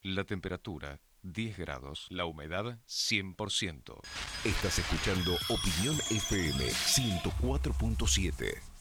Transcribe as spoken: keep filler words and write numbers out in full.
La temperatura diez grados, la humedad cien por ciento. Estás escuchando Opinión F M ciento cuatro punto siete.